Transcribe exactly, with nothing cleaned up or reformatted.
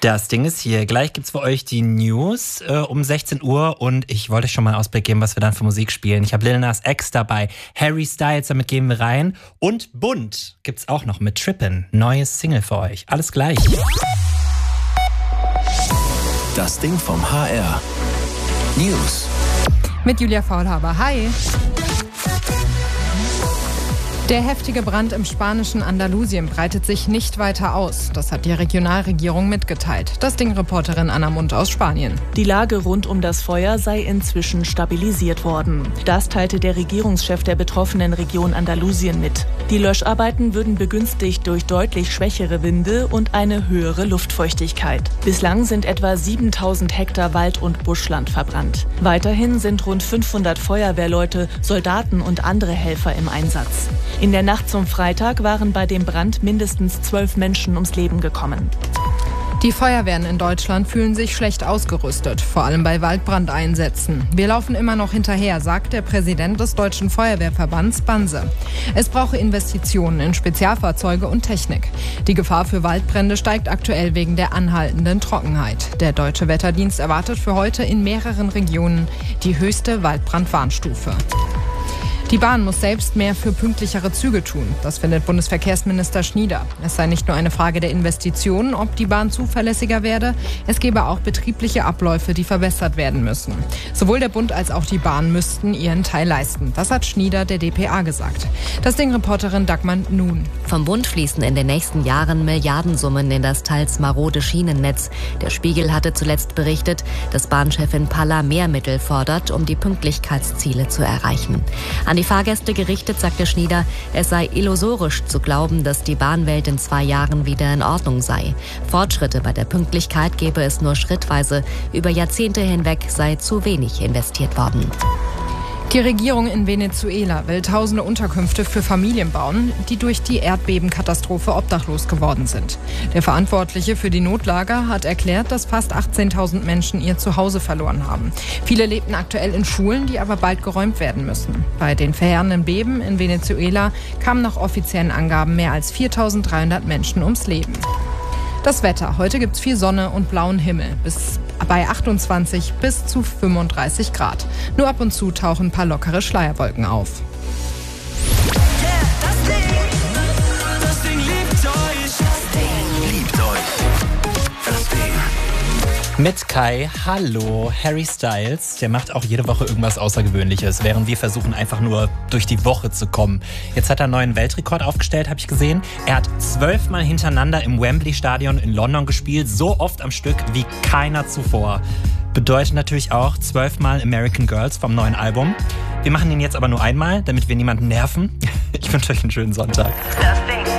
Das Ding ist hier, gleich gibt's für euch die News äh, um sechzehn Uhr und ich wollte euch schon mal einen Ausblick geben, was wir dann für Musik spielen. Ich habe Lil Nas X dabei, Harry Styles, damit gehen wir rein und Bunt gibt's auch noch mit Trippin', neues Single für euch. Alles gleich. Das Ding vom H R. News. Mit Julia Faulhaber. Hi. Der heftige Brand im spanischen Andalusien breitet sich nicht weiter aus. Das hat die Regionalregierung mitgeteilt. Das Ding-Reporterin Anna Mund aus Spanien. Die Lage rund um das Feuer sei inzwischen stabilisiert worden. Das teilte der Regierungschef der betroffenen Region Andalusien mit. Die Löscharbeiten würden begünstigt durch deutlich schwächere Winde und eine höhere Luftfeuchtigkeit. Bislang sind etwa siebentausend Hektar Wald- und Buschland verbrannt. Weiterhin sind rund fünfhundert Feuerwehrleute, Soldaten und andere Helfer im Einsatz. In der Nacht zum Freitag waren bei dem Brand mindestens zwölf Menschen ums Leben gekommen. Die Feuerwehren in Deutschland fühlen sich schlecht ausgerüstet, vor allem bei Waldbrandeinsätzen. Wir laufen immer noch hinterher, sagt der Präsident des Deutschen Feuerwehrverbands Banse. Es brauche Investitionen in Spezialfahrzeuge und Technik. Die Gefahr für Waldbrände steigt aktuell wegen der anhaltenden Trockenheit. Der Deutsche Wetterdienst erwartet für heute in mehreren Regionen die höchste Waldbrandwarnstufe. Die Bahn muss selbst mehr für pünktlichere Züge tun. Das findet Bundesverkehrsminister Schnieder. Es sei nicht nur eine Frage der Investitionen, ob die Bahn zuverlässiger werde. Es gebe auch betriebliche Abläufe, die verbessert werden müssen. Sowohl der Bund als auch die Bahn müssten ihren Teil leisten. Das hat Schnieder der D P A gesagt. Das Ding-Reporterin Dagmar Nun. Vom Bund fließen in den nächsten Jahren Milliardensummen in das teils marode Schienennetz. Der Spiegel hatte zuletzt berichtet, dass Bahnchefin Palla mehr Mittel fordert, um die Pünktlichkeitsziele zu erreichen. An die Fahrgäste gerichtet, sagte Schnieder, es sei illusorisch zu glauben, dass die Bahnwelt in zwei Jahren wieder in Ordnung sei. Fortschritte bei der Pünktlichkeit gebe es nur schrittweise. Über Jahrzehnte hinweg sei zu wenig investiert worden. Die Regierung in Venezuela will tausende Unterkünfte für Familien bauen, die durch die Erdbebenkatastrophe obdachlos geworden sind. Der Verantwortliche für die Notlage hat erklärt, dass fast achtzehntausend Menschen ihr Zuhause verloren haben. Viele lebten aktuell in Schulen, die aber bald geräumt werden müssen. Bei den verheerenden Beben in Venezuela kamen nach offiziellen Angaben mehr als viertausenddreihundert Menschen ums Leben. Das Wetter. Heute gibt es viel Sonne und blauen Himmel. Bis bei achtundzwanzig bis zu fünfunddreißig Grad. Nur ab und zu tauchen ein paar lockere Schleierwolken auf. Yeah, das Ding, das Ding liebt euch. Das Ding liebt euch. Das Ding. Mit Kai, hallo, Harry Styles, der macht auch jede Woche irgendwas Außergewöhnliches, während wir versuchen einfach nur durch die Woche zu kommen. Jetzt hat er einen neuen Weltrekord aufgestellt, habe ich gesehen. Er hat zwölfmal hintereinander im Wembley-Stadion in London gespielt, so oft am Stück wie keiner zuvor. Bedeutet natürlich auch zwölfmal American Girls vom neuen Album. Wir machen ihn jetzt aber nur einmal, damit wir niemanden nerven. Ich wünsche euch einen schönen Sonntag. Das Ding.